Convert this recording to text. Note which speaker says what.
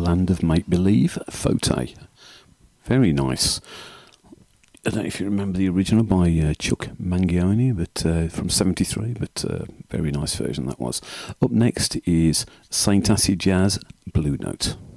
Speaker 1: Land of Make Believe, Fote. Very nice. I don't know if you remember the original by Chuck Mangione, but from '73, but very nice version that was. Up next is Saint Acid Jazz, Blue Note.